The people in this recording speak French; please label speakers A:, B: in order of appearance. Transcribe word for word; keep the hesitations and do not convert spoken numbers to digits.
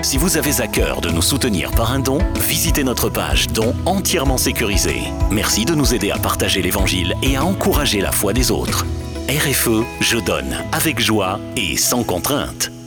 A: Si vous avez à cœur de nous soutenir par un don, visitez notre page Dons entièrement sécurisée. Merci de nous aider à partager l'Évangile et à encourager la foi des autres. R F E, je donne avec joie et sans contrainte.